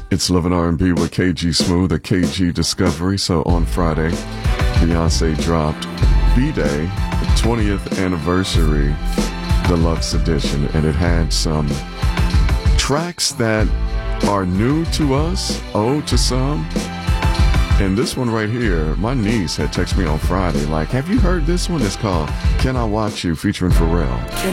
It's Love and R&B with KG Smooth at KG Discovery. So on Friday, Beyonce dropped B-Day, the 20th anniversary deluxe edition, and it had some tracks that are new to us, old to some. And this one right here, my niece had texted me on Friday, like, have you heard this one? It's called Can I Watch You featuring Pharrell.